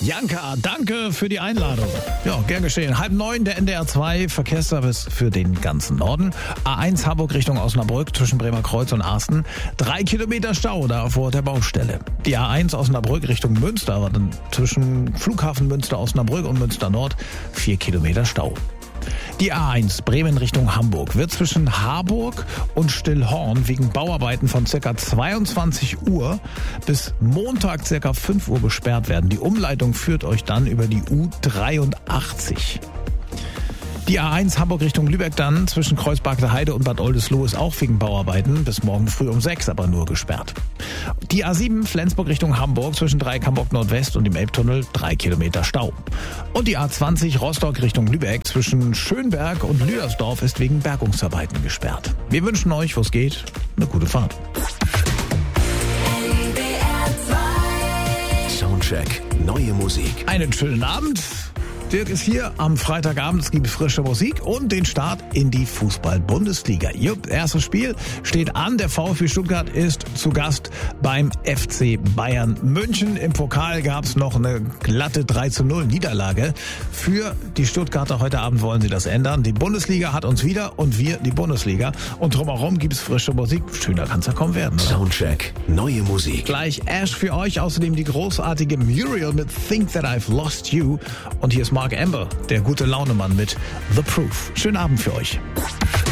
Janka, danke für die Einladung. Ja, gern geschehen. 8:30 der NDR 2 Verkehrsservice für den ganzen Norden. A1 Hamburg Richtung Osnabrück zwischen Bremer Kreuz und Arsten. 3 Kilometer Stau da vor der Baustelle. Die A1 Osnabrück Richtung Münster war dann zwischen Flughafen Münster Osnabrück und Münster Nord 4 Kilometer Stau. Die A1 Bremen Richtung Hamburg wird zwischen Harburg und Stillhorn wegen Bauarbeiten von ca. 22 Uhr bis Montag ca. 5 Uhr gesperrt werden. Die Umleitung führt euch dann über die U83. Die A1 Hamburg Richtung Lübeck dann zwischen Kreuzberger Heide und Bad Oldesloe ist auch wegen Bauarbeiten bis morgen früh um 6 aber nur gesperrt. Die A7 Flensburg Richtung Hamburg zwischen Dreieck Hamburg Nordwest und dem Elbtunnel 3 Kilometer Stau. Und die A20 Rostock Richtung Lübeck zwischen Schönberg und Lüdersdorf ist wegen Bergungsarbeiten gesperrt. Wir wünschen euch, wo es geht, eine gute Fahrt. Soundcheck, neue Musik. Einen schönen Abend. Dirk ist hier am Freitagabend, es gibt frische Musik und den Start in die Fußball-Bundesliga. Jupp, erstes Spiel steht an. Der VfB Stuttgart ist zu Gast beim FC Bayern München. Im Pokal gab es noch eine glatte 3:0 Niederlage. Für die Stuttgarter heute Abend wollen sie das ändern. Die Bundesliga hat uns wieder und wir die Bundesliga. Und drumherum gibt es frische Musik. Schöner kann es ja kaum werden, oder? Soundcheck, neue Musik. Gleich Ash für euch, außerdem die großartige Muriel mit Think That I've Lost You. Und hier ist Mark Amber, der gute Launemann mit The Proof. Schönen Abend für euch.